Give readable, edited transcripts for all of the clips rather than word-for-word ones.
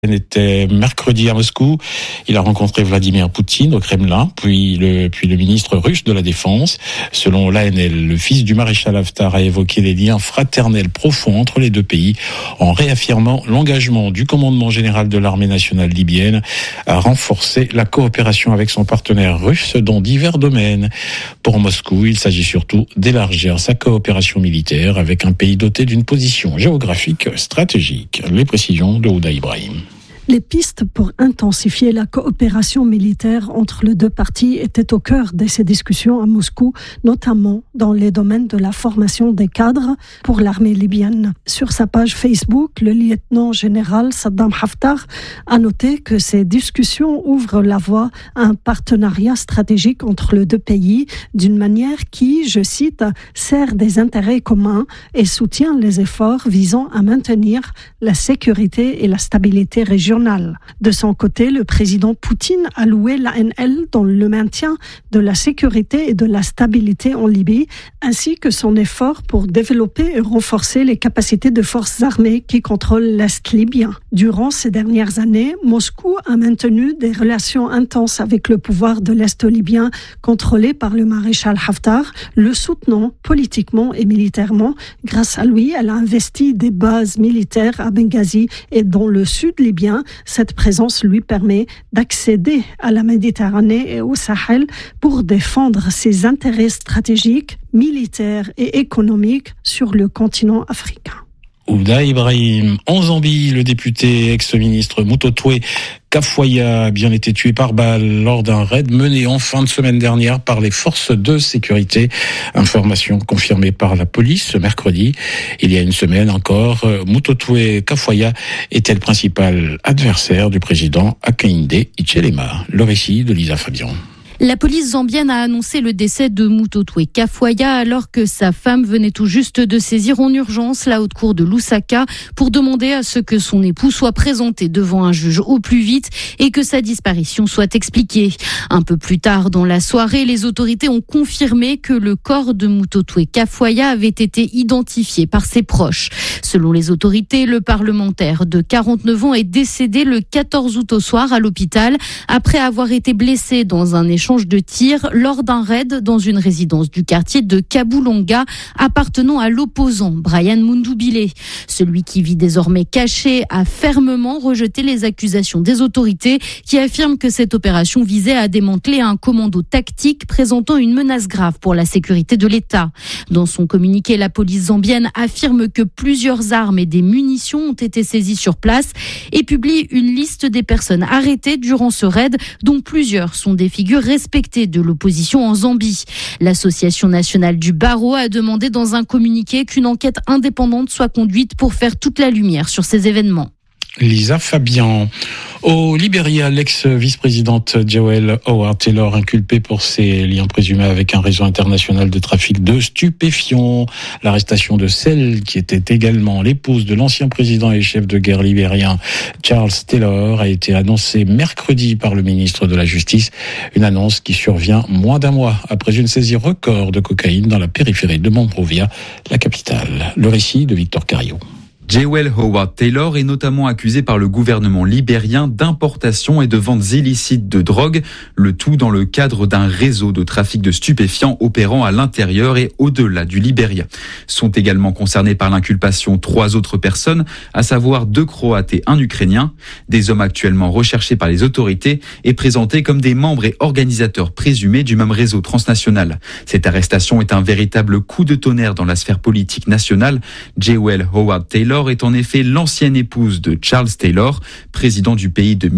était mercredi à Moscou. Il a rencontré Vladimir Poutine au Kremlin, puis le ministre russe de la Défense. Selon l'ANL, le fils du maréchal Haftar a évoqué les liens fraternels profonds entre les deux pays en réaffirmant l'engagement du commandement général de l'armée nationale libyenne à renforcer la coopération avec son partenaire russe dans divers domaines. Pour Moscou, il s'agit surtout d'élargir sa coopération militaire avec un pays doté d'une position géographique stratégique. Les précisions de Ouda Ibrahim. Les pistes pour intensifier la coopération militaire entre les deux parties étaient au cœur de ces discussions à Moscou, notamment dans les domaines de la formation des cadres pour l'armée libyenne. Sur sa page Facebook, le lieutenant-général Saddam Haftar a noté que ces discussions ouvrent la voie à un partenariat stratégique entre les deux pays d'une manière qui, je cite, sert des intérêts communs et soutient les efforts visant à maintenir la sécurité et la stabilité régionale. De son côté, le président Poutine a loué l'ANL dans le maintien de la sécurité et de la stabilité en Libye, ainsi que son effort pour développer et renforcer les capacités de forces armées qui contrôlent l'Est libyen. Durant ces dernières années, Moscou a maintenu des relations intenses avec le pouvoir de l'Est libyen contrôlé par le maréchal Haftar, le soutenant politiquement et militairement. Grâce à lui, elle a investi des bases militaires à Benghazi et dans le sud libyen. Cette présence lui permet d'accéder à la Méditerranée et au Sahel pour défendre ses intérêts stratégiques, militaires et économiques sur le continent africain. Ouda Ibrahim. En Zambie, le député ex-ministre Mutotwe Kafwaya a bien été tué par balle lors d'un raid mené en fin de semaine dernière par les forces de sécurité. Information confirmée par la police ce mercredi. Il y a une semaine encore, Mutotwe Kafwaya était le principal adversaire du président Hakainde Hichilema. Le récit de Lisa Fabian. La police zambienne a annoncé le décès de Mutotwe Kafwaya alors que sa femme venait tout juste de saisir en urgence la haute cour de Lusaka pour demander à ce que son époux soit présenté devant un juge au plus vite et que sa disparition soit expliquée. Un peu plus tard dans la soirée, les autorités ont confirmé que le corps de Mutotwe Kafwaya avait été identifié par ses proches. Selon les autorités, le parlementaire de 49 ans est décédé le 14 août au soir à l'hôpital après avoir été blessé dans un échange de tir lors d'un raid dans une résidence du quartier de Kabulonga appartenant à l'opposant Brian Mundubile. Celui qui vit désormais caché a fermement rejeté les accusations des autorités qui affirment que cette opération visait à démanteler un commando tactique présentant une menace grave pour la sécurité de l'État. Dans son communiqué, la police zambienne affirme que plusieurs armes et des munitions ont été saisies sur place et publie une liste des personnes arrêtées durant ce raid, dont plusieurs sont des figures respectée de l'opposition en Zambie. L'Association nationale du barreau a demandé dans un communiqué qu'une enquête indépendante soit conduite pour faire toute la lumière sur ces événements. Lisa Fabian. Au Libéria, l'ex-vice-présidente Joelle Howard Taylor inculpée pour ses liens présumés avec un réseau international de trafic de stupéfiants. L'arrestation de celle qui était également l'épouse de l'ancien président et chef de guerre libérien Charles Taylor a été annoncée mercredi par le ministre de la Justice. Une annonce qui survient moins d'un mois après une saisie record de cocaïne dans la périphérie de Monrovia, la capitale. Le récit de Victor Cario. Joelle Howard Taylor est notamment accusée par le gouvernement libérien d'importation et de ventes illicites de drogue, le tout dans le cadre d'un réseau de trafic de stupéfiants opérant à l'intérieur et au-delà du Libéria. Sont également concernées par l'inculpation 3 autres personnes, à savoir 2 Croates et 1 Ukrainien, des hommes actuellement recherchés par les autorités et présentés comme des membres et organisateurs présumés du même réseau transnational. Cette arrestation est un véritable coup de tonnerre dans la sphère politique nationale. Joelle Howard Taylor est en effet l'ancienne épouse de Charles Taylor, président du pays de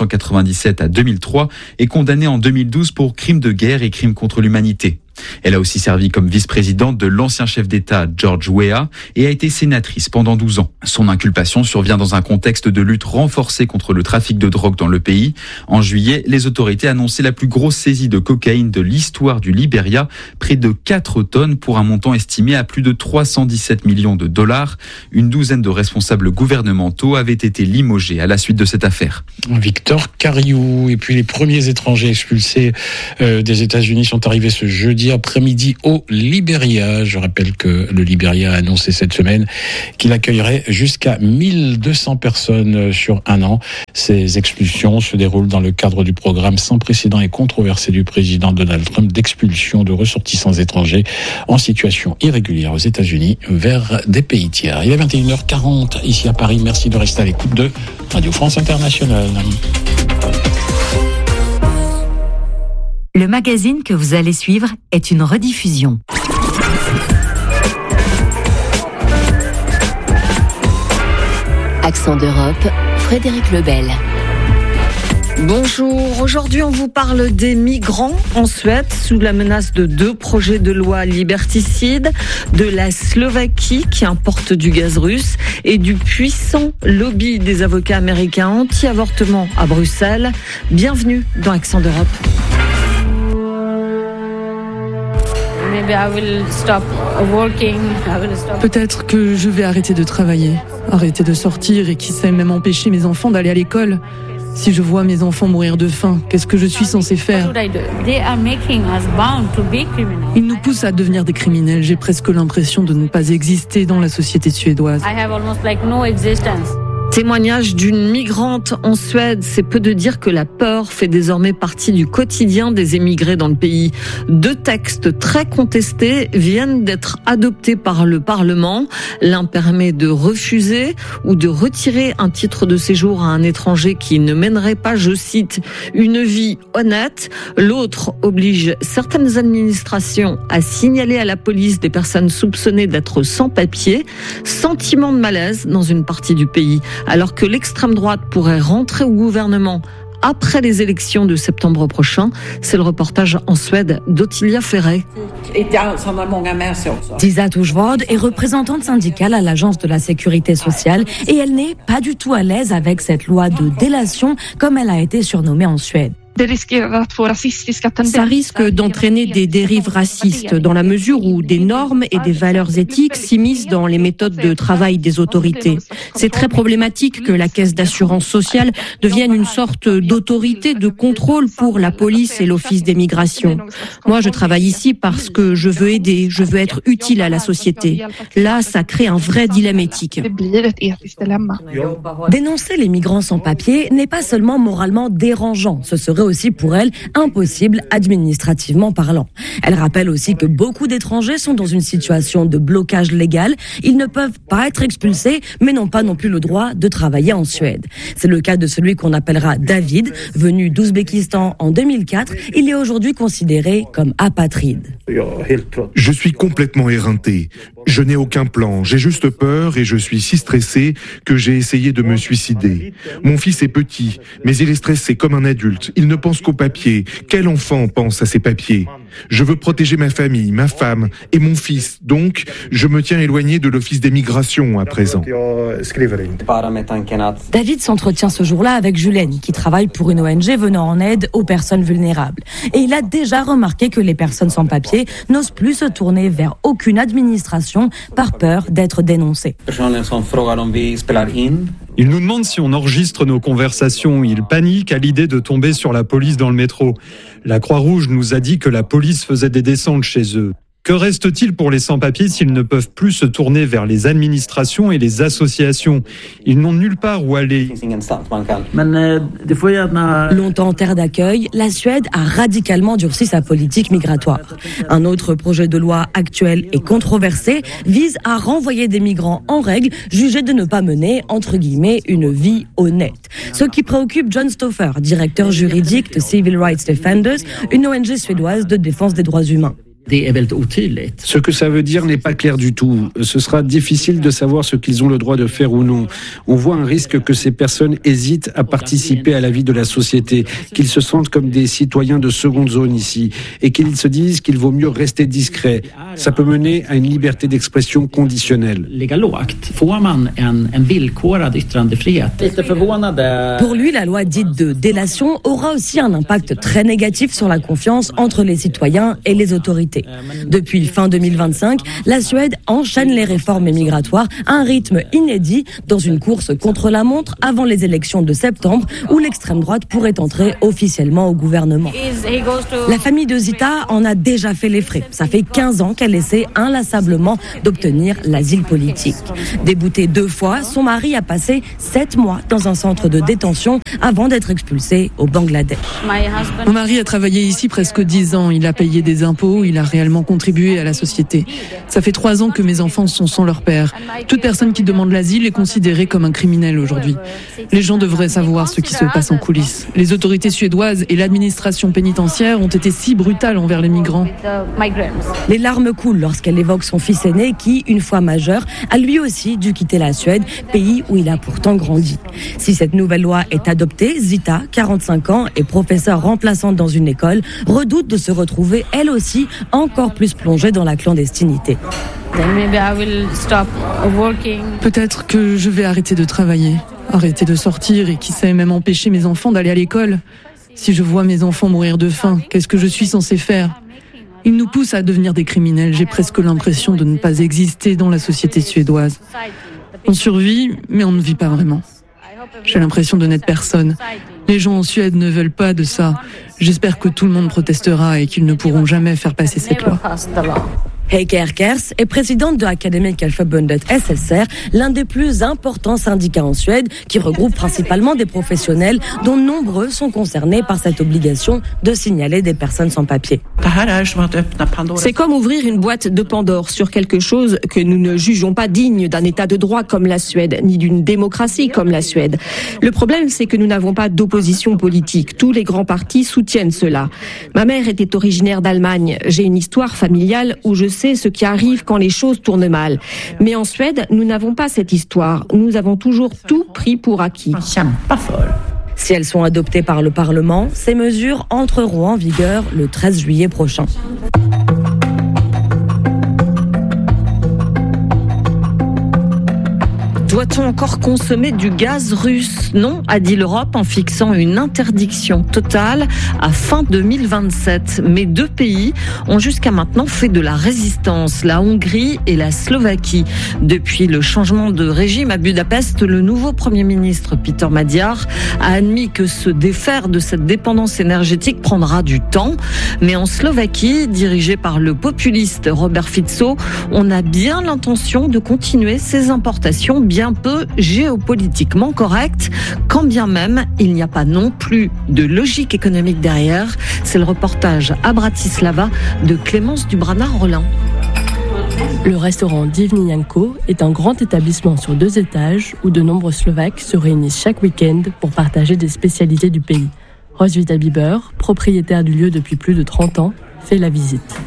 1997 à 2003 et condamnée en 2012 pour crimes de guerre et crimes contre l'humanité. Elle a aussi servi comme vice-présidente de l'ancien chef d'État George Weah et a été sénatrice pendant 12 ans. Son inculpation survient dans un contexte de lutte renforcée contre le trafic de drogue dans le pays. En juillet, les autorités annonçaient la plus grosse saisie de cocaïne de l'histoire du Libéria, près de 4 tonnes pour un montant estimé à plus de 317 millions de dollars. Une douzaine de responsables gouvernementaux avaient été limogés à la suite de cette affaire. Victor Cariou. Et puis les premiers étrangers expulsés des États-Unis sont arrivés ce jeudi mercredi après-midi au Libéria. Je rappelle que le Libéria a annoncé cette semaine qu'il accueillerait jusqu'à 1200 personnes sur un an. Ces expulsions se déroulent dans le cadre du programme sans précédent et controversé du président Donald Trump d'expulsion de ressortissants étrangers en situation irrégulière aux États-Unis vers des pays tiers. Il est 21h40 ici à Paris. Merci de rester à l'écoute de Radio France Internationale. Le magazine que vous allez suivre est une rediffusion. Accent d'Europe, Frédéric Lebel. Bonjour, aujourd'hui on vous parle des migrants en Suède sous la menace de 2 projets de loi liberticides, de la Slovaquie qui importe du gaz russe et du puissant lobby des avocats américains anti-avortement à Bruxelles. Bienvenue dans Accent d'Europe. Peut-être que je vais arrêter de travailler, arrêter de sortir et qui sait même empêcher mes enfants d'aller à l'école. Si je vois mes enfants mourir de faim, qu'est-ce que je suis censée faire ? Ils nous poussent à devenir des criminels. J'ai presque l'impression de ne pas exister dans la société suédoise. Témoignage d'une migrante en Suède, c'est peu de dire que la peur fait désormais partie du quotidien des émigrés dans le pays. 2 textes très contestés viennent d'être adoptés par le Parlement. L'un permet de refuser ou de retirer un titre de séjour à un étranger qui ne mènerait pas, je cite, une vie honnête. L'autre oblige certaines administrations à signaler à la police des personnes soupçonnées d'être sans papier. Sentiment de malaise dans une partie du pays. Alors que l'extrême droite pourrait rentrer au gouvernement après les élections de septembre prochain. C'est le reportage en Suède d'Ottilia Ferré. Disa Touchvord est représentante syndicale à l'Agence de la sécurité sociale et elle n'est pas du tout à l'aise avec cette loi de délation comme elle a été surnommée en Suède. Ça risque d'entraîner des dérives racistes dans la mesure où des normes et des valeurs éthiques s'immiscent dans les méthodes de travail des autorités. C'est très problématique que la caisse d'assurance sociale devienne une sorte d'autorité de contrôle pour la police et l'office des migrations. Moi, je travaille ici parce que je veux aider, je veux être utile à la société. Là, ça crée un vrai dilemme éthique. Dénoncer les migrants sans papier n'est pas seulement moralement dérangeant, ce serait aussi pour elle impossible administrativement parlant. Elle rappelle aussi que beaucoup d'étrangers sont dans une situation de blocage légal. Ils ne peuvent pas être expulsés, mais n'ont pas non plus le droit de travailler en Suède. C'est le cas de celui qu'on appellera David, venu d'Ouzbékistan en 2004. Il est aujourd'hui considéré comme apatride. Je suis complètement éreinté. Je n'ai aucun plan. J'ai juste peur et je suis si stressé que j'ai essayé de me suicider. Mon fils est petit, mais il est stressé comme un adulte. Il ne pense qu'aux papiers. Quel enfant pense à ses papiers ? Je veux protéger ma famille, ma femme et mon fils. Donc, je me tiens éloigné de l'office des migrations à présent. David s'entretient ce jour-là avec Julien, qui travaille pour une ONG venant en aide aux personnes vulnérables. Et il a déjà remarqué que les personnes sans papier n'osent plus se tourner vers aucune administration par peur d'être dénoncées. Ils nous demandent si on enregistre nos conversations. Ils paniquent à l'idée de tomber sur la police dans le métro. La Croix-Rouge nous a dit que la police faisait des descentes chez eux. Que reste-t-il pour les sans-papiers s'ils ne peuvent plus se tourner vers les administrations et les associations ? Ils n'ont nulle part où aller. Longtemps terre d'accueil, la Suède a radicalement durci sa politique migratoire. Un autre projet de loi actuel et controversé vise à renvoyer des migrants en règle jugés de ne pas mener, entre guillemets, une vie honnête. Ce qui préoccupe John Stoffer, directeur juridique de Civil Rights Defenders, une ONG suédoise de défense des droits humains. Ce que ça veut dire n'est pas clair du tout. Ce sera difficile de savoir ce qu'ils ont le droit de faire ou non. On voit un risque que ces personnes hésitent à participer à la vie de la société, qu'ils se sentent comme des citoyens de seconde zone ici, et qu'ils se disent qu'il vaut mieux rester discret. Ça peut mener à une liberté d'expression conditionnelle. Pour lui, la loi dite de délation aura aussi un impact très négatif sur la confiance entre les citoyens et les autorités été. Depuis fin 2025, la Suède enchaîne les réformes migratoires à un rythme inédit dans une course contre la montre avant les élections de septembre où l'extrême droite pourrait entrer officiellement au gouvernement. La famille de Zita en a déjà fait les frais. Ça fait 15 ans qu'elle essaie inlassablement d'obtenir l'asile politique. Déboutée 2 fois, son mari a passé 7 mois dans un centre de détention avant d'être expulsé au Bangladesh. Mon mari a travaillé ici presque 10 ans. Il a payé des impôts, il a réellement contribué à la société. Ça fait 3 ans que mes enfants sont sans leur père. Toute personne qui demande l'asile est considérée comme un criminel aujourd'hui. Les gens devraient savoir ce qui se passe en coulisses. Les autorités suédoises et l'administration pénitentiaire ont été si brutales envers les migrants. Les larmes coulent lorsqu'elle évoque son fils aîné qui, une fois majeur, a lui aussi dû quitter la Suède, pays où il a pourtant grandi. Si cette nouvelle loi est adoptée, Zita, 45 ans et professeure remplaçante dans une école, redoute de se retrouver elle aussi encore plus plongée dans la clandestinité. Peut-être que je vais arrêter de travailler, arrêter de sortir et qui sait même empêcher mes enfants d'aller à l'école. Si je vois mes enfants mourir de faim, qu'est-ce que je suis censée faire ? Ils nous poussent à devenir des criminels. J'ai presque l'impression de ne pas exister dans la société suédoise. On survit, mais on ne vit pas vraiment. J'ai l'impression de n'être personne. Les gens en Suède ne veulent pas de ça. J'espère que tout le monde protestera et qu'ils ne pourront jamais faire passer cette loi. Heike Erkers est présidente de Akademikerförbundet SSR, l'un des plus importants syndicats en Suède, qui regroupe principalement des professionnels dont nombreux sont concernés par cette obligation de signaler des personnes sans papier. C'est comme ouvrir une boîte de Pandore sur quelque chose que nous ne jugeons pas digne d'un état de droit comme la Suède, ni d'une démocratie comme la Suède. Le problème, c'est que nous n'avons pas d'opposition politique. Tous les grands partis soutiennent cela. Ma mère était originaire d'Allemagne. J'ai une histoire familiale où je sais ce qui arrive quand les choses tournent mal. Mais en Suède, nous n'avons pas cette histoire. Nous avons toujours tout pris pour acquis. Si elles sont adoptées par le Parlement, ces mesures entreront en vigueur le 13 juillet prochain. Doit-on encore consommer du gaz russe ? Non, a dit l'Europe en fixant une interdiction totale à fin 2027. Mais 2 pays ont jusqu'à maintenant fait de la résistance, la Hongrie et la Slovaquie. Depuis le changement de régime à Budapest, le nouveau Premier ministre Peter Magyar a admis que se défaire de cette dépendance énergétique prendra du temps. Mais en Slovaquie, dirigée par le populiste Robert Fico, on a bien l'intention de continuer ces importations bien peu géopolitiquement correct, quand bien même il n'y a pas non plus de logique économique derrière. C'est le reportage à Bratislava de Clémence Dubrana-Rollin. Le restaurant Divni Janko est un grand établissement sur 2 étages où de nombreux Slovaques se réunissent chaque week-end pour partager des spécialités du pays. Roswitha Bieber, propriétaire du lieu depuis plus de 30 ans, fait la visite.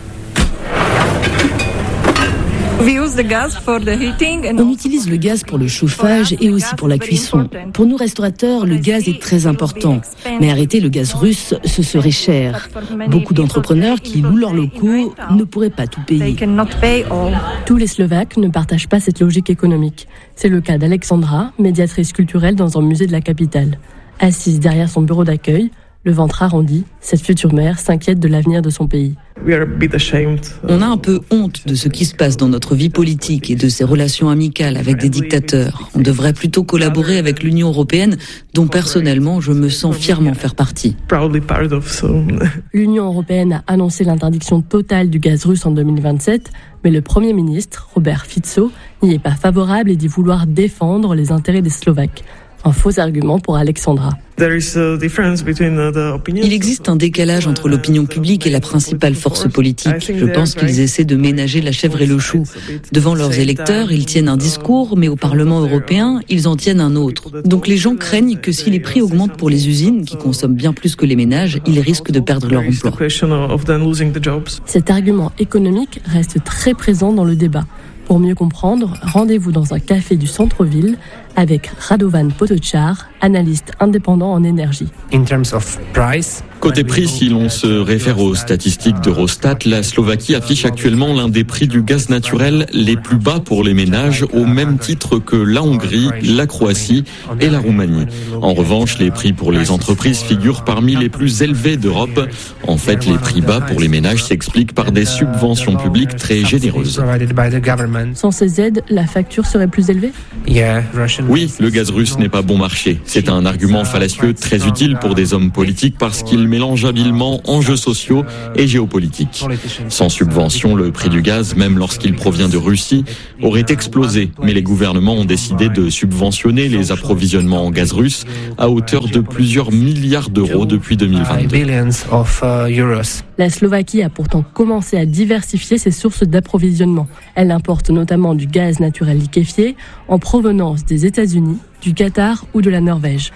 On utilise le gaz pour le chauffage et aussi pour la cuisson. Pour nous restaurateurs, le gaz est très important. Mais arrêter le gaz russe, ce serait cher. Beaucoup d'entrepreneurs qui louent leurs locaux ne pourraient pas tout payer. Tous les Slovaques ne partagent pas cette logique économique. C'est le cas d'Alexandra, médiatrice culturelle dans un musée de la capitale. Assise derrière son bureau d'accueil, le ventre arrondi, cette future mère s'inquiète de l'avenir de son pays. On a un peu honte de ce qui se passe dans notre vie politique et de ces relations amicales avec des dictateurs. On devrait plutôt collaborer avec l'Union européenne, dont personnellement je me sens fièrement faire partie. L'Union européenne a annoncé l'interdiction totale du gaz russe en 2027, mais le Premier ministre, Robert Fico, n'y est pas favorable et dit vouloir défendre les intérêts des Slovaques. Un faux argument pour Alexandra. Il existe un décalage entre l'opinion publique et la principale force politique. Je pense qu'ils essaient de ménager la chèvre et le chou. Devant leurs électeurs, ils tiennent un discours, mais au Parlement européen, ils en tiennent un autre. Donc les gens craignent que si les prix augmentent pour les usines, qui consomment bien plus que les ménages, ils risquent de perdre leur emploi. Cet argument économique reste très présent dans le débat. Pour mieux comprendre, rendez-vous dans un café du centre-ville avec Radovan Potočar, analyste indépendant en énergie. Côté prix, si l'on se réfère aux statistiques d'Eurostat, la Slovaquie affiche actuellement l'un des prix du gaz naturel les plus bas pour les ménages, au même titre que la Hongrie, la Croatie et la Roumanie. En revanche, les prix pour les entreprises figurent parmi les plus élevés d'Europe. En fait, les prix bas pour les ménages s'expliquent par des subventions publiques très généreuses. Sans ces aides, la facture serait plus élevée ? Oui, le gaz russe n'est pas bon marché. C'est un argument fallacieux très utile pour des hommes politiques parce qu'il mélange habilement enjeux sociaux et géopolitiques. Sans subvention, le prix du gaz, même lorsqu'il provient de Russie, aurait explosé. Mais les gouvernements ont décidé de subventionner les approvisionnements en gaz russe à hauteur de plusieurs milliards d'euros depuis 2022. La Slovaquie a pourtant commencé à diversifier ses sources d'approvisionnement. Elle importe notamment du gaz naturel liquéfié en provenance des États-Unis, du Qatar ou de la Norvège.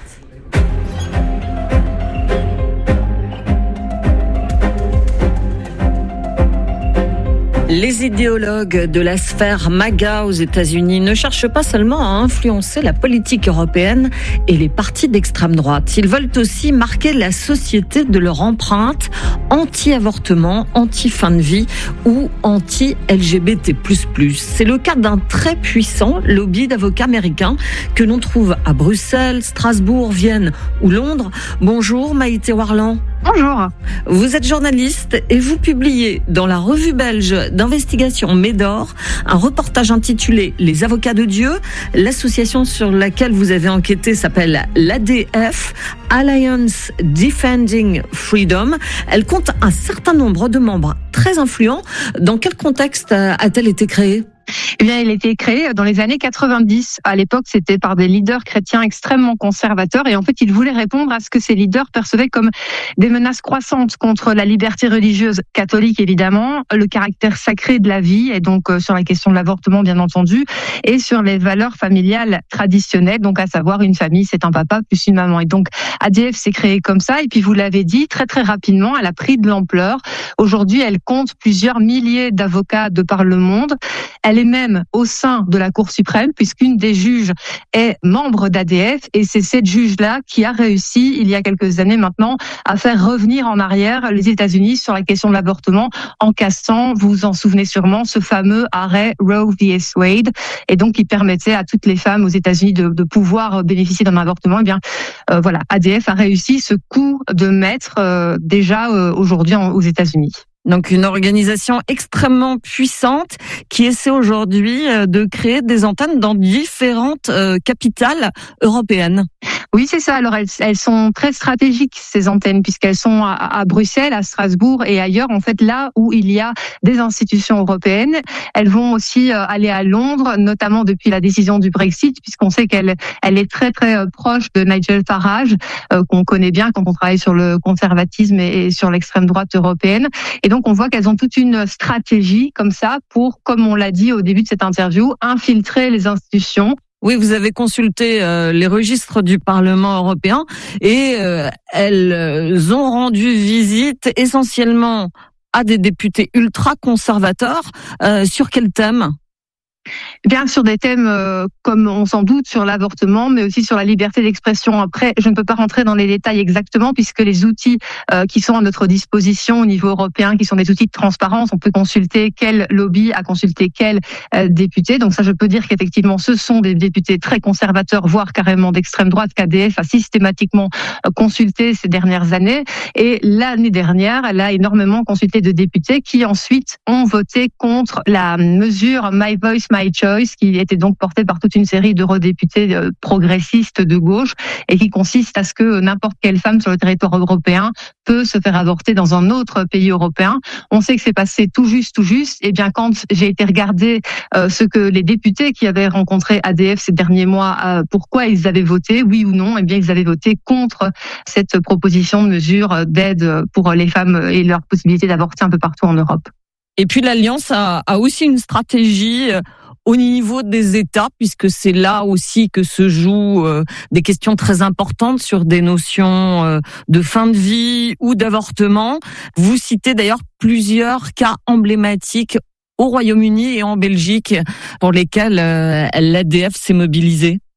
Les idéologues de la sphère MAGA aux États-Unis ne cherchent pas seulement à influencer la politique européenne et les partis d'extrême droite. Ils veulent aussi marquer la société de leur empreinte anti-avortement, anti-fin de vie ou anti-LGBT++. C'est le cas d'un très puissant lobby d'avocats américains que l'on trouve à Bruxelles, Strasbourg, Vienne ou Londres. Bonjour Maïté Warland. Bonjour. Vous êtes journaliste et vous publiez dans la revue belge d'investigation Médor un reportage intitulé « Les avocats de Dieu ». L'association sur laquelle vous avez enquêté s'appelle l'ADF, Alliance Defending Freedom. Elle compte un certain nombre de membres très influents. Dans quel contexte a-t-elle été créée ? Eh bien, elle a été créée dans les années 90. À l'époque, c'était par des leaders chrétiens extrêmement conservateurs et en fait, ils voulaient répondre à ce que ces leaders percevaient comme des menaces croissantes contre la liberté religieuse catholique, évidemment, le caractère sacré de la vie et donc sur la question de l'avortement, bien entendu, et sur les valeurs familiales traditionnelles, donc à savoir une famille, c'est un papa plus une maman. Et donc, ADF s'est créée comme ça et puis vous l'avez dit, très très rapidement, elle a pris de l'ampleur. Aujourd'hui, elle compte plusieurs milliers d'avocats de par le monde. Elle est même au sein de la Cour suprême, puisqu'une des juges est membre d'ADF, et c'est cette juge-là qui a réussi, il y a quelques années maintenant, à faire revenir en arrière les États-Unis sur la question de l'avortement, en cassant, vous vous en souvenez sûrement, ce fameux arrêt Roe v. Wade, et donc qui permettait à toutes les femmes aux États-Unis de pouvoir bénéficier d'un avortement. Eh bien, voilà, ADF a réussi ce coup de maître déjà aujourd'hui aux États-Unis. Donc une organisation extrêmement puissante qui essaie aujourd'hui de créer des antennes dans différentes capitales européennes. Oui, c'est ça. Alors elles sont très stratégiques, ces antennes, puisqu'elles sont à Bruxelles, à Strasbourg et ailleurs. En fait, là où il y a des institutions européennes, elles vont aussi aller à Londres, notamment depuis la décision du Brexit, puisqu'on sait qu'elle est très très proche de Nigel Farage, qu'on connaît bien quand on travaille sur le conservatisme et sur l'extrême droite européenne. Et donc on voit qu'elles ont toute une stratégie comme ça pour, comme on l'a dit au début de cette interview, infiltrer les institutions. Oui, vous avez consulté les registres du Parlement européen et elles ont rendu visite essentiellement à des députés ultra-conservateurs. Sur quel thème ? Bien sur des thèmes comme on s'en doute sur l'avortement, mais aussi sur la liberté d'expression. Après, je ne peux pas rentrer dans les détails exactement puisque les outils qui sont à notre disposition au niveau européen, qui sont des outils de transparence, on peut consulter quel lobby a consulté quel député. Donc ça, je peux dire qu'effectivement, ce sont des députés très conservateurs, voire carrément d'extrême droite qu'ADF a systématiquement consulté ces dernières années. Et l'année dernière, elle a énormément consulté de députés qui ensuite ont voté contre la mesure My Voice, My Choice, qui était donc portée par toute une série d'eurodéputés progressistes de gauche et qui consiste à ce que n'importe quelle femme sur le territoire européen peut se faire avorter dans un autre pays européen. On sait que c'est passé tout juste. Et bien, quand j'ai été regarder ce que les députés qui avaient rencontré ADF ces derniers mois, pourquoi ils avaient voté, oui ou non, eh bien, ils avaient voté contre cette proposition de mesure d'aide pour les femmes et leur possibilité d'avorter un peu partout en Europe. Et puis l'Alliance a aussi une stratégie au niveau des États, puisque c'est là aussi que se jouent des questions très importantes sur des notions de fin de vie ou d'avortement. Vous citez d'ailleurs plusieurs cas emblématiques au Royaume-Uni et en Belgique pour lesquels l'ADF s'est mobilisée.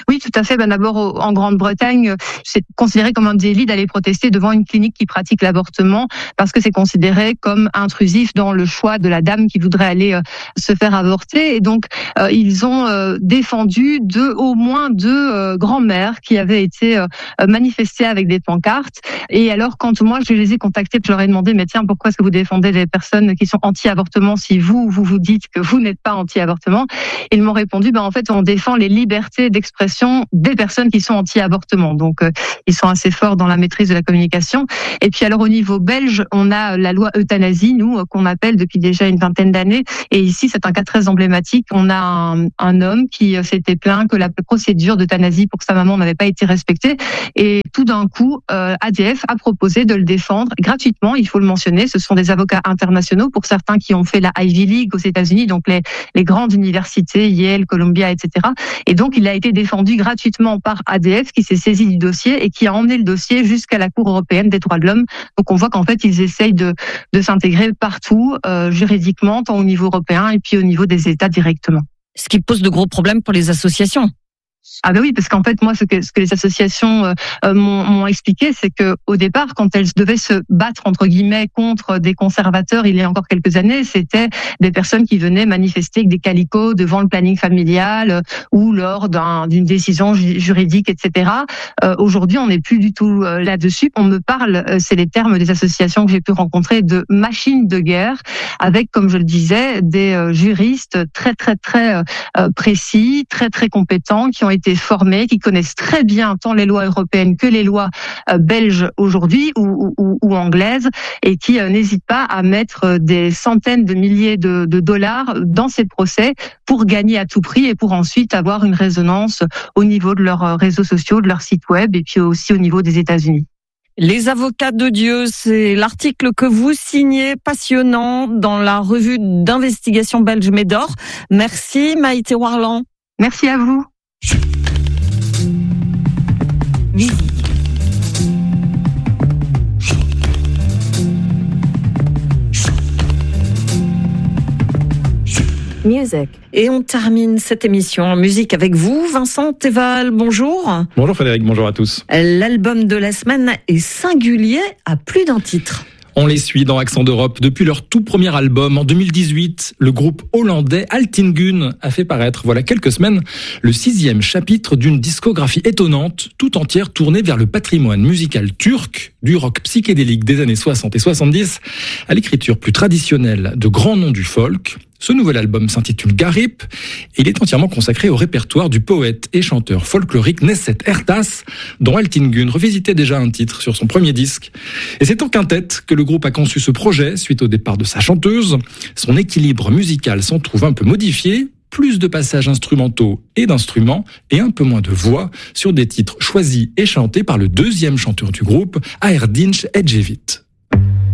Oui, tout à fait. D'abord, en Grande-Bretagne, c'est considéré comme un délit d'aller protester devant une clinique qui pratique l'avortement parce que c'est considéré comme intrusif dans le choix de la dame qui voudrait aller se faire avorter. Et donc, ils ont défendu au moins deux grands-mères qui avaient été manifestées avec des pancartes. Et alors, quand moi, je les ai contactés, je leur ai demandé, mais tiens, pourquoi est-ce que vous défendez les personnes qui sont anti-avortement si vous dites que vous n'êtes pas anti-avortement? Ils m'ont répondu, en fait, on défend les libertés d'expression des personnes qui sont anti-avortement. Donc, ils sont assez forts dans la maîtrise de la communication. Et puis, alors, au niveau belge, on a la loi euthanasie, nous, qu'on appelle depuis déjà une vingtaine d'années. Et ici, c'est un cas très emblématique. On a un homme qui s'était plaint que la procédure d'euthanasie pour sa maman n'avait pas été respectée. Et tout d'un coup, ADF a proposé de le défendre gratuitement. Il faut le mentionner. Ce sont des avocats internationaux pour certains qui ont fait la Ivy League aux États-Unis, donc les grandes universités, Yale, Columbia, etc. Et donc, il a été défendu gratuitement par ADF qui s'est saisi du dossier et qui a emmené le dossier jusqu'à la Cour européenne des droits de l'homme. Donc, on voit qu'en fait, ils essayent de s'intégrer partout, juridiquement, tant au niveau européen et puis au niveau des États directement. Ce qui pose de gros problèmes pour les associations. Ah oui, parce qu'en fait, moi, ce que les associations m'ont expliqué, c'est que au départ, quand elles devaient se battre entre guillemets contre des conservateurs, il y a encore quelques années, c'était des personnes qui venaient manifester avec des calicots devant le planning familial ou lors d'une décision juridique, etc. Aujourd'hui, on n'est plus du tout là-dessus. On me parle, c'est les termes des associations que j'ai pu rencontrer, de machines de guerre, avec, comme je le disais, des juristes très précis, très compétents, qui ont été formés, qui connaissent très bien tant les lois européennes que les lois belges aujourd'hui ou anglaises, et qui n'hésitent pas à mettre des centaines de milliers de dollars dans ces procès pour gagner à tout prix et pour ensuite avoir une résonance au niveau de leurs réseaux sociaux, de leur site web et puis aussi au niveau des États-Unis. Les avocats de Dieu, c'est l'article que vous signez, passionnant, dans la revue d'investigation belge Médor. Merci Maïté Warland. Merci à vous. Musique. Music. Et on termine cette émission en musique avec vous, Vincent Théval. Bonjour. Bonjour Frédéric, bonjour à tous. L'album de la semaine est singulier à plus d'un titre. On les suit dans Accent d'Europe depuis leur tout premier album en 2018. Le groupe hollandais Altingun a fait paraître, voilà quelques semaines, le 6e chapitre d'une discographie étonnante, tout entière tournée vers le patrimoine musical turc, du rock psychédélique des années 60 et 70 à l'écriture plus traditionnelle de grands noms du folk. Ce nouvel album s'intitule Garip et il est entièrement consacré au répertoire du poète et chanteur folklorique Neset Ertas, dont Altingun revisitait déjà un titre sur son premier disque. Et c'est en quintette que le groupe a conçu ce projet suite au départ de sa chanteuse. Son équilibre musical s'en trouve un peu modifié, plus de passages instrumentaux et d'instruments et un peu moins de voix sur des titres choisis et chantés par le deuxième chanteur du groupe, Erdinç Ecevit.